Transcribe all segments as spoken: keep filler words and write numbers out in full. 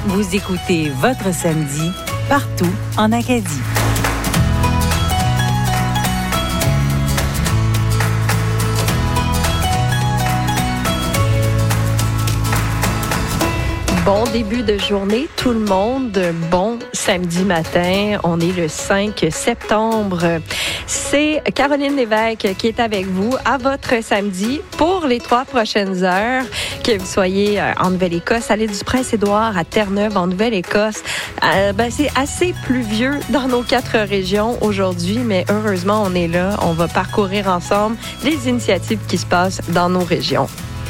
Vous écoutez Votre Samedi, partout en Acadie. Bon début de journée, tout le monde. Bon samedi matin. On est le cinq septembre. C'est Caroline Lévesque qui est avec vous à votre samedi pour les trois prochaines heures. Que vous soyez en Nouvelle-Écosse, à l'île du Prince-Édouard, à Terre-Neuve, en Nouvelle-Écosse. Euh, ben, c'est assez pluvieux dans nos quatre régions aujourd'hui, mais heureusement, on est là. On va parcourir ensemble les initiatives qui se passent dans nos régions.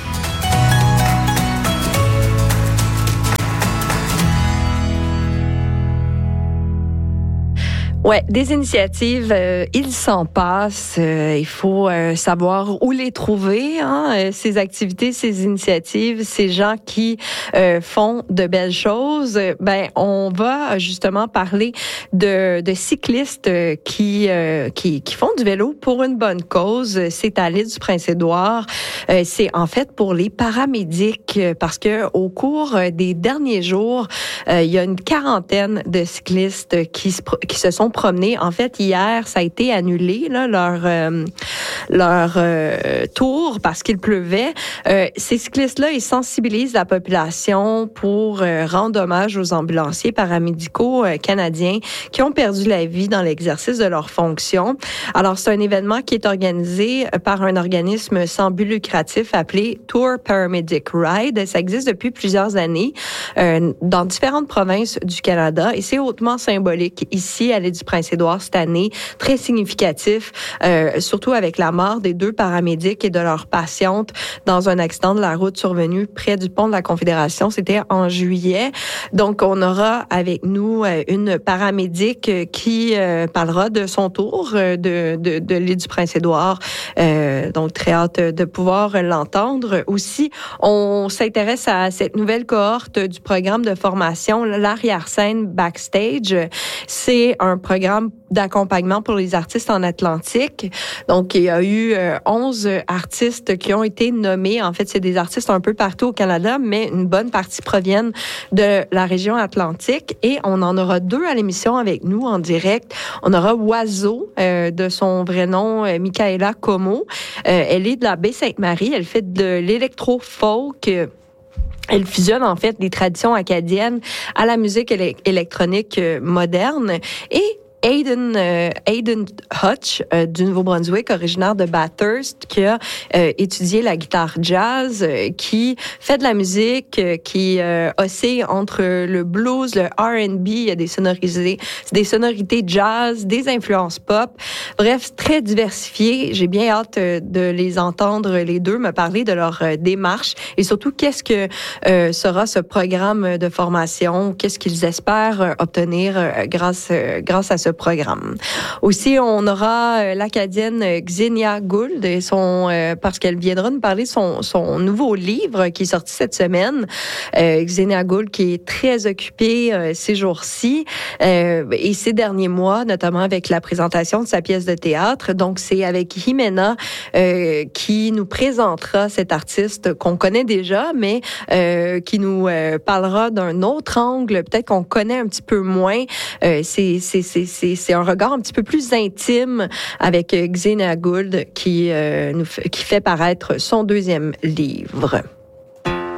Ouais, des initiatives, euh, il s'en passe. Euh, il faut euh, savoir où les trouver, hein, euh, ces activités, ces initiatives, ces gens qui euh, font de belles choses. Ben, on va justement parler de, de cyclistes qui, euh, qui qui font du vélo pour une bonne cause. C'est à l'île du Prince-Édouard. Euh, c'est en fait pour les paramédics parce que au cours des derniers jours, euh, il y a une quarantaine de cyclistes qui se qui se sont promenés. En fait, hier, ça a été annulé, là, leur euh, leur euh, tour parce qu'il pleuvait. Euh, ces cyclistes-là, ils sensibilisent la population pour euh, rendre hommage aux ambulanciers paramédicaux euh, canadiens qui ont perdu la vie dans l'exercice de leurs fonctions. Alors, c'est un événement qui est organisé par un organisme sans but lucratif appelé Tour Paramedic Ride. Ça existe depuis plusieurs années euh, dans différentes provinces du Canada et c'est hautement symbolique ici à l'île du Prince-Édouard cette année, très significatif, euh, surtout avec la mort des deux paramédics et de leur patiente dans un accident de la route survenu près du pont de la Confédération. C'était en juillet. Donc, on aura avec nous euh, une paramédic qui euh, parlera de son tour euh, de, de, de l'île du Prince-Édouard. Euh, donc, très hâte de pouvoir l'entendre. Aussi, on s'intéresse à cette nouvelle cohorte du programme de formation, l'arrière-scène backstage. C'est un programme d'accompagnement pour les artistes en Atlantique. Donc, il y a eu euh, onze artistes qui ont été nommés. En fait, c'est des artistes un peu partout au Canada, mais une bonne partie proviennent de la région Atlantique. Et on en aura deux à l'émission avec nous en direct. On aura Oiseau, euh, de son vrai nom, euh, Michaela Como. Euh, elle est de la Baie-Sainte-Marie. Elle fait de l'électro-folk. Euh, Elle fusionne en fait des traditions acadiennes à la musique éle- électronique euh, moderne. Et Aiden, euh, Aiden Hutch euh, du Nouveau-Brunswick, originaire de Bathurst, qui a euh, étudié la guitare jazz, euh, qui fait de la musique, euh, qui euh, oscille entre le blues, le R and B, il y a des sonorités, des sonorités jazz, des influences pop. Bref, très diversifié. J'ai bien hâte euh, de les entendre les deux me parler de leur euh, démarche et surtout qu'est-ce que euh, sera ce programme de formation, qu'est-ce qu'ils espèrent euh, obtenir euh, grâce euh, grâce à ce programme. Aussi, on aura euh, l'Acadienne Xenia Gould et son euh, parce qu'elle viendra nous parler de son son nouveau livre qui est sorti cette semaine. Euh, Xenia Gould qui est très occupée euh, ces jours-ci euh, et ces derniers mois, notamment avec la présentation de sa pièce de théâtre. Donc, c'est avec Jimena euh, qui nous présentera cet artiste qu'on connaît déjà, mais euh, qui nous euh, parlera d'un autre angle, peut-être qu'on connaît un petit peu moins. Euh, c'est c'est c'est C'est, c'est un regard un petit peu plus intime avec Xenia Gould qui, euh, nous fait, qui fait paraître son deuxième livre.